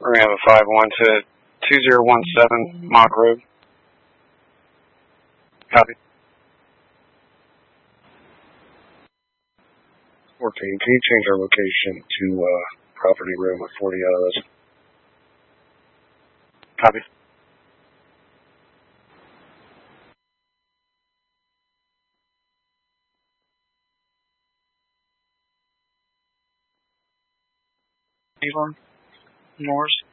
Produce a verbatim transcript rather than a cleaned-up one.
We're going to have a five one to two zero one seven Mott Road. Copy. fourteen, can you change our location to uh, property room with forty out of those? Copy. Avon, Norris.